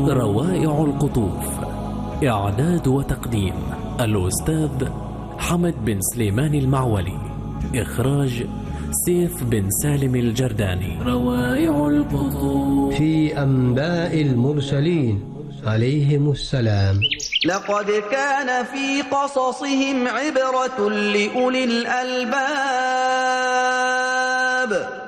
روائع القطوف. إعداد وتقديم الأستاذ حمد بن سليمان المعولي. إخراج سيف بن سالم الجرداني. روائع القطوف. في أنباء المرسلين عليهم السلام. لقد كان في قصصهم عبرة لأولي الألباب.